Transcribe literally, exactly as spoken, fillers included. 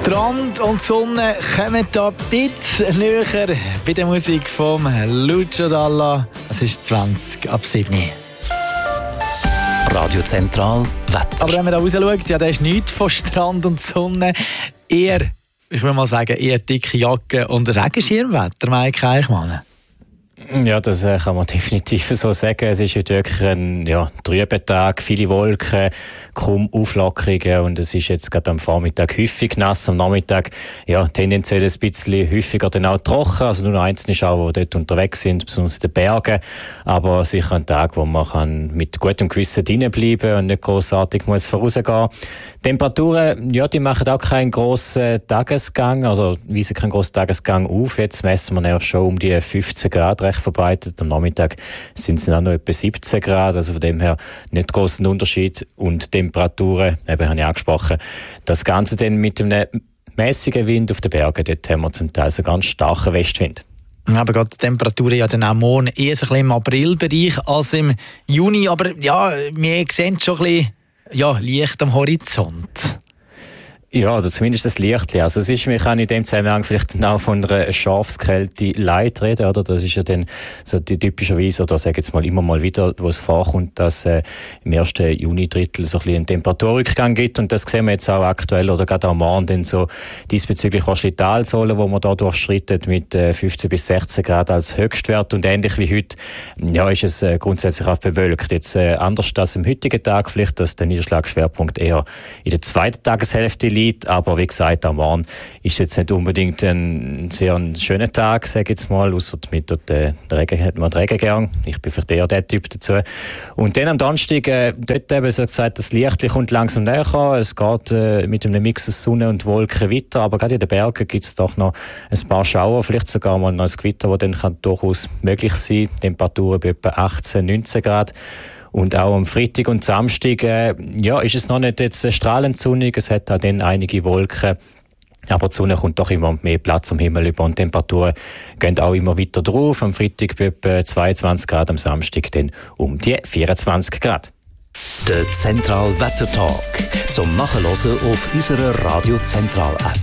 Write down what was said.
Strand und Sonne kommen da ein bisschen näher bei der Musik von Lucio Dalla. Es ist zwanzig ab sieben. Radio Zentral Wetter. Aber wenn man da raus schaut, ja, da ist nichts von Strand und Sonne. Eher, ich will mal sagen, eher dicke Jacke und Regenschirmwetter, Mike Eichmann. Ja, das äh, kann man definitiv so sagen. Es ist wirklich ein ja, trüber Tag, viele Wolken, kaum Auflockerungen und es ist jetzt gerade am Vormittag häufig nass, am Nachmittag ja, tendenziell ein bisschen häufiger dann auch trocken, also nur noch einzelne Schauer, die dort unterwegs sind, besonders in den Bergen, aber sicher ein Tag, wo man kann mit gutem Gewissen drinnen bleiben und nicht grossartig muss vorausgehen. Temperaturen, ja, die machen auch keinen grossen Tagesgang, also weisen keinen grossen Tagesgang auf. Jetzt messen wir ja schon um die fünfzehn Grad recht verbreitet. Am Nachmittag sind es dann auch noch etwa siebzehn Grad, also von dem her nicht grossen Unterschied. Und Temperaturen, eben habe ich angesprochen, das Ganze dann mit einem mäßigen Wind auf den Bergen, dort haben wir zum Teil so ganz starken Westwind. Aber gerade die Temperaturen ja dann auch morgen eher so ein bisschen im Aprilbereich als im Juni, aber ja, wir sehen schon ein bisschen ja, Licht am Horizont. Ja, oder zumindest das Licht. Also es ist, man kann in dem Zusammenhang vielleicht auch von einer Schafskälte light reden, oder? Das ist ja dann so die typischerweise, oder sage jetzt mal immer mal wieder, wo es vorkommt, dass äh, im ersten Juni-Drittel so ein bisschen einen Temperaturrückgang gibt und das sehen wir jetzt auch aktuell oder gerade am Morgen dann so diesbezüglich wahrscheinlich Talsohlen, wo man da durchschreitet mit äh, fünfzehn bis sechzehn Grad als Höchstwert und ähnlich wie heute, ja, ist es äh, grundsätzlich auch bewölkt. Jetzt äh, anders als am heutigen Tag vielleicht, dass der Niederschlagsschwerpunkt eher in der zweiten Tageshälfte liegt. Aber wie gesagt, am Morgen ist es jetzt nicht unbedingt ein sehr ein schöner Tag, sage ich jetzt mal, ausser mit den Regen hat man den Regen gern. Ich bin vielleicht eher der Typ dazu. Und dann am Donnerstag, äh, dort eben, so gesagt, das Licht kommt langsam näher. Es geht äh, mit einem Mix aus Sonne und Wolken weiter, aber gerade in den Bergen gibt es doch noch ein paar Schauer, vielleicht sogar mal noch ein Gewitter, das dann kann durchaus möglich sein. Temperaturen bei etwa achtzehn, neunzehn Grad. Und auch am Freitag und Samstag äh, ja, ist es noch nicht jetzt strahlend sonnig, es hat auch dann einige Wolken, aber die Sonne kommt doch immer mehr Platz am Himmel über und die Temperaturen gehen auch immer weiter drauf. Am Freitag bei etwa zweiundzwanzig Grad, am Samstag dann um die vierundzwanzig Grad. Der Zentral Wetter Talk zum Nachhören auf unserer Radio Zentral App.